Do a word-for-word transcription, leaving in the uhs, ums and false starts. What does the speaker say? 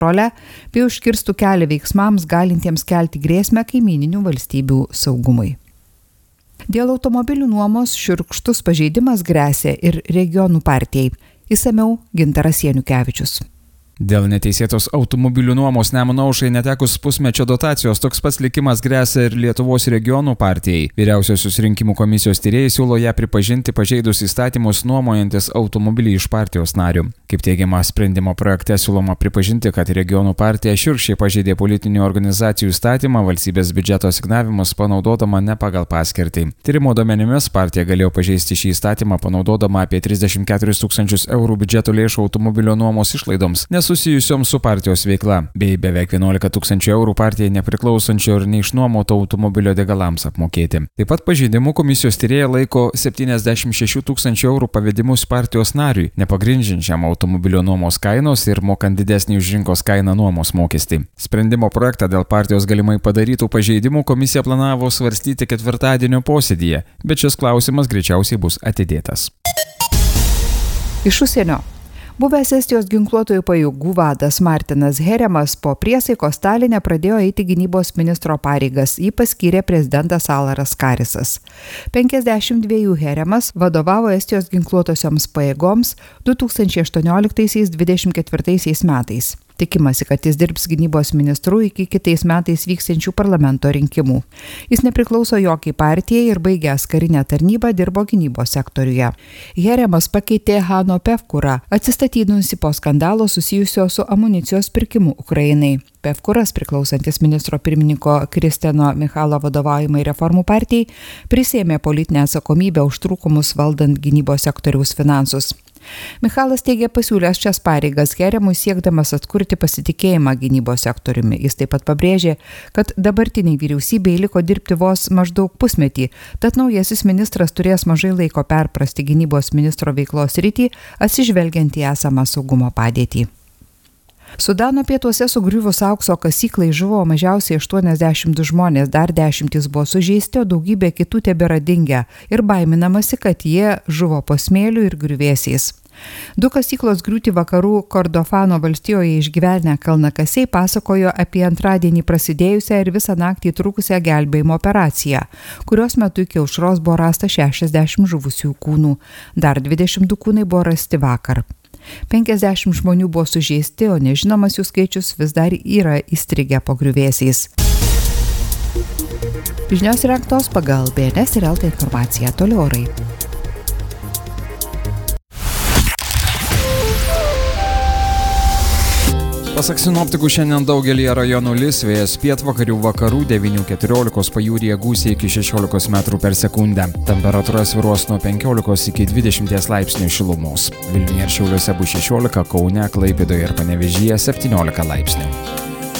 kontrolę bei užkirstų kelią veiksmams galintiems kelti grėsmę kaimyninių valstybių saugumui. Dėl automobilių nuomos šiurkštus pažeidimas gresia ir regionų partijai. Išsamiau Gintaras Janukevičius. Dėl neteisėtos automobilių nuomos Nemuno aušrai netekus pusmečio dotacijos toks pats likimas gresia ir Lietuvos regionų partijai. Vyriausiosios rinkimų komisijos tyrėjai siūlo ją pripažinti pažeidus įstatymus nuomojantis automobilį iš partijos narių. Kaip teigiama sprendimo projekte siūloma pripažinti, kad regionų partija šiurkščiai pažeidė politinių organizacijų įstatymą valstybės biudžeto asignavimus panaudodama ne pagal paskirtį. Tyrimo duomenimis partija galėjo pažeisti šį įstatymą panaudodama apie trisdešimt keturis tūkstančius eurų biudžeto lėšų automobilio nuomos išlaidoms, nesusijusioms su partijos veikla, bei beveik vienuolika tūkstančių eurų partijai nepriklausančio ir neišnuomoto automobilio degalams apmokėti. Taip pat pažeidimų komisijos tyrėja laiko septyniasdešimt šešių tūkstančių eurų pavedimus partijos nariui, nepagrindžiančiam automobilio nuomos kainos ir mokant didesnį už rinkos kainą nuomos mokestį. Sprendimo projektą dėl partijos galimai padarytų pažeidimų komisija planavo svarstyti ketvirtadienio posėdyje, bet šis klausimas greičiausiai bus atidėtas. Iš užsienio. Buvęs Estijos ginkluotojų pajėgų vadas Martinas Heremas po priesaikos Taline pradėjo eiti gynybos ministro pareigas, jį paskyrė prezidentas Alaras Karisas. penkiasdešimt dviejų Heremas vadovavo Estijos ginkluotosioms pajėgoms du tūkstančiai aštuonioliktaisiais dvidešimt ketvirtaisiais metais. Tikimasi, kad jis dirbs gynybos ministru iki kitais metais vyksiančių parlamento rinkimų. Jis nepriklauso jokiai partijai ir baigęs karinę tarnybą dirbo gynybos sektoriuje. Heremas pakeitė Hano Pevkurą, atsistatydinusį po skandalo susijusio su amunicijos pirkimu Ukrainai. Pevkuras, priklausantis ministro pirmininko Kristeno Michalo vadovaujamai reformų partijai, prisėmė politinę atsakomybę už trūkumus valdant gynybos sektoriaus finansus. Michalas teigė pasiūlęs šias pareigas Heremui siekdamas atkurti pasitikėjimą gynybos sektoriumi. Jis taip pat pabrėžė, kad dabartiniai vyriausybei liko dirbti vos maždaug pusmetį, tad naujasis ministras turės mažai laiko perprasti gynybos ministro veiklos sritį, atsižvelgiant į esamą saugumo padėtį. Sudano pietuose sugriuvus aukso kasyklai žuvo mažiausiai aštuoniasdešimt du žmonės, dar dešimtys buvo sužeisti, o daugybė kitų tebėra dingę ir baiminamasi, kad jie žuvo po smėliu ir griuvėsiais. Du kasyklos griūti vakarų Kordofano valstijoje išgyvenę kalnakasiai pasakojo apie antradienį prasidėjusią ir visą naktį trukusią gelbėjimo operaciją, kurios metu iki aušros buvo rasta šešiasdešimt žuvusių kūnų, dar dvidešimt du kūnai buvo rasti vakar. penkiasdešimt žmonių buvo sužeisti, o nežinomas jų skaičius vis dar yra įstrigę po griuvėsiais. Žinios rengtos pagal B N S ir L T informaciją. Toliau orai. Pasak sinoptikų šiandien daugelyje rajonų lis, vėjas pietvakarių vakarų devynių keturiolikos pajūryje gūsiai iki šešiolikos metrų per sekundę. Temperatūra svyruos nuo penkiolikos iki dvidešimties laipsnių šilumos. Vilniuje ir Šiauliuose bus šešiolika, Kaune, Klaipėdoje ir Panevėžyje septyniolika laipsnių.